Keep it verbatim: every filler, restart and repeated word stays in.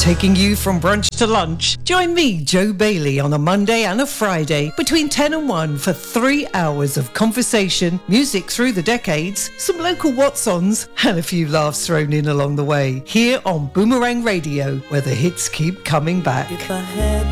Taking you from brunch to lunch. Join me, Joe Bailey, on a Monday and a Friday between ten and one for three hours of conversation, music through the decades, some local what's-ons, and a few laughs thrown in along the way. Here on Boomerang Radio, where the hits keep coming back. If I had